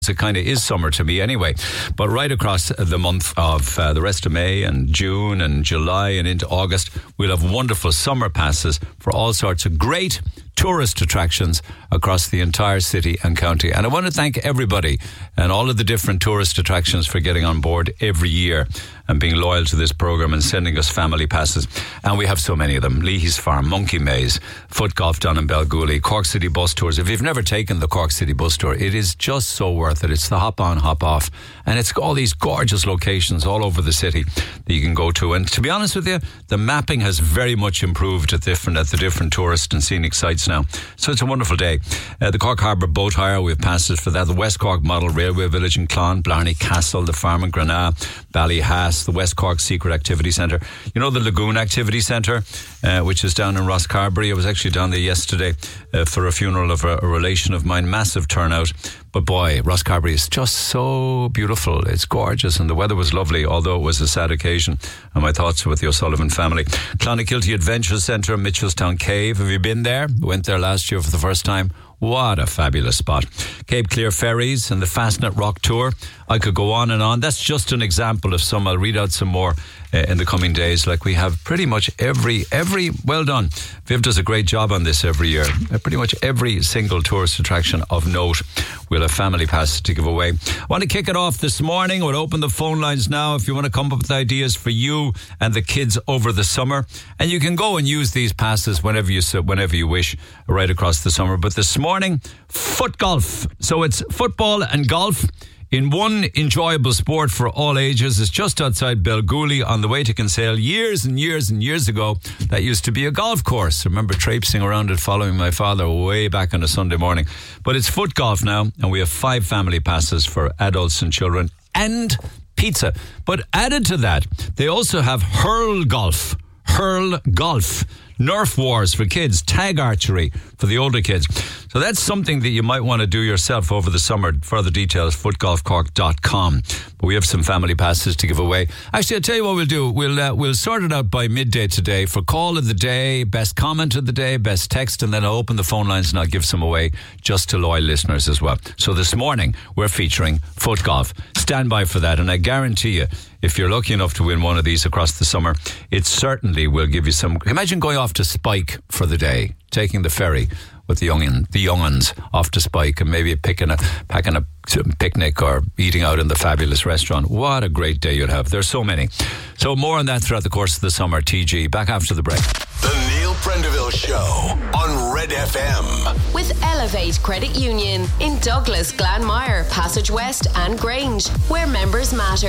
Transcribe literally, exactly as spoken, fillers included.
It kind of is summer to me anyway. But right across the month of uh, the rest of May and June and July and into August, we'll have wonderful summer passes for all sorts of great tourist attractions across the entire city and county. And I want to thank everybody and all of the different tourist attractions for getting on board every year and being loyal to this programme and sending us family passes. And we have so many of them. Leahy's Farm, Monkey Maze, Foot Golf down in Balgooly, Cork City bus tours. If you've never taken the Cork City bus tour, it is just so worth it. It's the hop on, hop off. And it's all these gorgeous locations all over the city that you can go to. And to be honest with you, the mapping has very much improved at different at the different tourist and scenic sites now. So it's a wonderful day. Uh, the Cork Harbour Boat Hire, we have passes for that. The West Cork Model Railway Village in Clon, Blarney Castle, the Farm in Granagh, Ballyhass, the West Cork Secret Activity Centre. You know the Lagoon Activity Centre, uh, which is down in Rosscarbery. I was actually down there yesterday uh, for a funeral of a, a relation of mine. Massive turnout. But boy, Rosscarbery is just so beautiful. It's gorgeous and the weather was lovely, although it was a sad occasion. And my thoughts are with the O'Sullivan family. Clonakilty Adventure Centre, Mitchellstown Cave. Have you been there? Went there last year for the first time. What a fabulous spot. Cape Clear Ferries and the Fastnet Rock Tour. I could go on and on. That's just an example of some. I'll read out some more uh, in the coming days. Like we have pretty much every, every, well done. Viv does a great job on this every year. Uh, pretty much every single tourist attraction of note. We'll have family passes to give away. I want to kick it off this morning. We'll open the phone lines now if you want to come up with ideas for you and the kids over the summer. And you can go and use these passes whenever you whenever you wish right across the summer. But this morning, foot golf. So it's football and golf in one enjoyable sport for all ages. It's just outside Balgooly on the way to Kinsale. Years and years and years ago, that used to be a golf course. I remember traipsing around it following my father way back on a Sunday morning. But it's foot golf now, and we have five family passes for adults and children and pizza. But added to that, they also have hurl golf. Hurl golf. Nerf wars for kids, tag archery for the older kids. So that's something that you might want to do yourself over the summer. Further details, foot golf cork dot com. But we have some family passes to give away. Actually, I'll tell you what we'll do. We'll uh, we'll sort it out by midday today for call of the day, best comment of the day, best text, and then I'll open the phone lines and I'll give some away just to loyal listeners as well. So this morning, we're featuring foot golf. Stand by for that, and I guarantee you, if you're lucky enough to win one of these across the summer, it certainly will give you some... Imagine going off to Spike for the day, taking the ferry with the youngin, the young'uns off to Spike and maybe picking a, packing a picnic or eating out in the fabulous restaurant. What a great day you'd have. There's so many. So more on that throughout the course of the summer. T G, back after the break. The Neil Prendeville Show on Red F M. With Elevate Credit Union in Douglas, Glanmire, Passage West and Grange, where members matter.